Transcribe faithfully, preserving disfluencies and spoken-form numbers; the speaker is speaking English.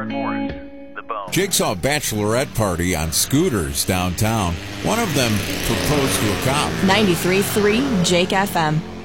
Aaron Morris, The Bone. Jigsaw bachelorette party on scooters downtown. One of them proposed to a cop. ninety-three point three Jake F M.